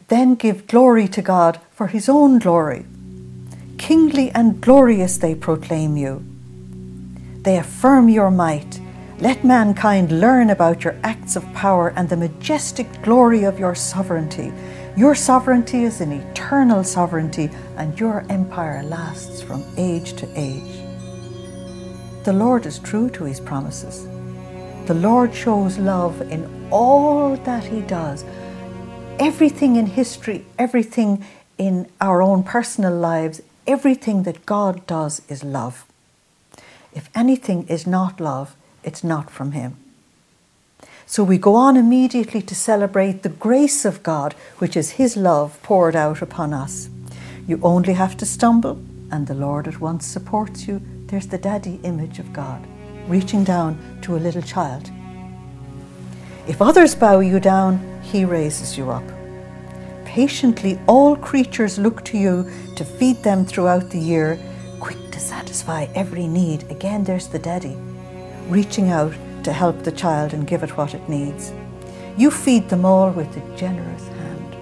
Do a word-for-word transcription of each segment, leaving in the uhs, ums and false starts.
Then give glory to God for his own glory. Kingly and glorious they proclaim you. They affirm your might. Let mankind learn about your acts of power and the majestic glory of your sovereignty. Your sovereignty is an eternal sovereignty, and your empire lasts from age to age. The Lord is true to his promises. The Lord shows love in all that he does. Everything in history, everything in our own personal lives, everything that God does is love. If anything is not love, it's not from him. So we go on immediately to celebrate the grace of God, which is his love poured out upon us. You only have to stumble, and the Lord at once supports you. There's the daddy image of God, reaching down to a little child. If others bow you down, he raises you up. Patiently, all creatures look to you to feed them throughout the year, quick to satisfy every need. Again, there's the daddy, reaching out to help the child and give it what it needs. You feed them all with a generous hand.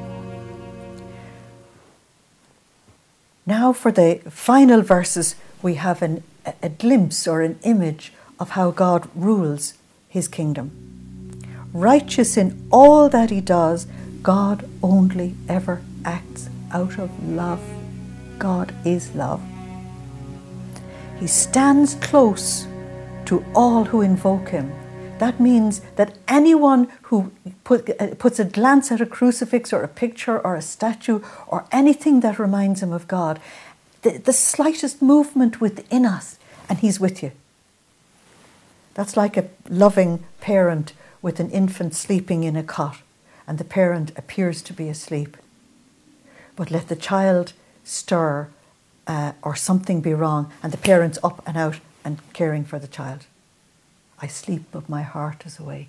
Now for the final verses, we have an, a glimpse or an image of how God rules his kingdom. Righteous in all that he does, God only ever acts out of love. God is love. He stands close to all who invoke him. That means that anyone who put, uh, puts a glance at a crucifix or a picture or a statue or anything that reminds him of God, the, the slightest movement within us, and he's with you. That's like a loving parent with an infant sleeping in a cot, and the parent appears to be asleep. But let the child stir uh, or something be wrong, and the parent's up and out and caring for the child. I sleep, but my heart is awake.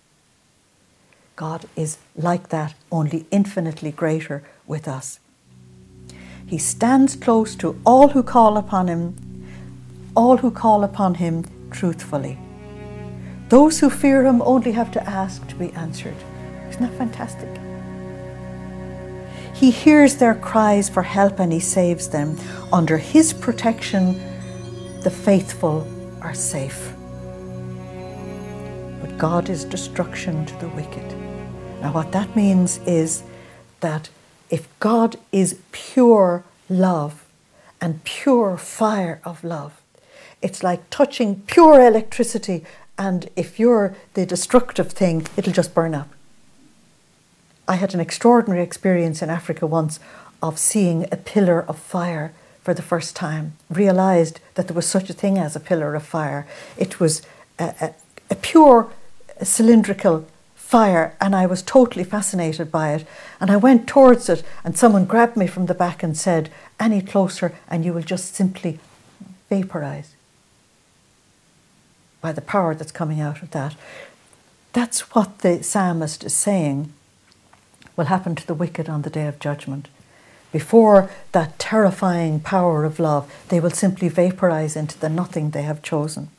God is like that, only infinitely greater with us. He stands close to all who call upon him, all who call upon him truthfully. Those who fear him only have to ask to be answered. Isn't that fantastic? He hears their cries for help and he saves them. Under his protection, the faithful are safe. But God is destruction to the wicked. Now what that means is that if God is pure love and pure fire of love, it's like touching pure electricity, and if you're the destructive thing, it'll just burn up. I had an extraordinary experience in Africa once of seeing a pillar of fire for the first time, realized that there was such a thing as a pillar of fire. It was a, a, a pure cylindrical fire, and I was totally fascinated by it. And I went towards it, and someone grabbed me from the back and said, "Any closer and you will just simply vaporize by the power that's coming out of that." That's what the psalmist is saying will happen to the wicked on the day of judgment. Before that terrifying power of love, they will simply vaporize into the nothing they have chosen.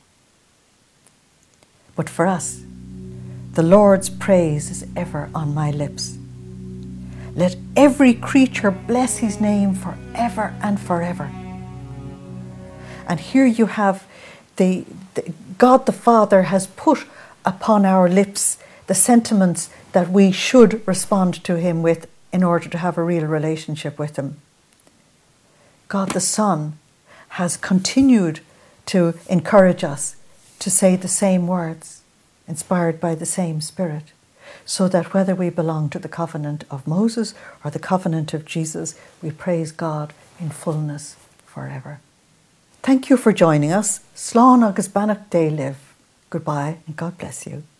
But for us, the Lord's praise is ever on my lips. Let every creature bless his name forever and forever. And here you have the, the God the Father has put upon our lips the sentiments that we should respond to him with in order to have a real relationship with him. God the Son has continued to encourage us to say the same words, inspired by the same Spirit, so that whether we belong to the covenant of Moses or the covenant of Jesus, we praise God in fullness forever. Thank you for joining us. Slán agus Banach Day live. Goodbye and God bless you.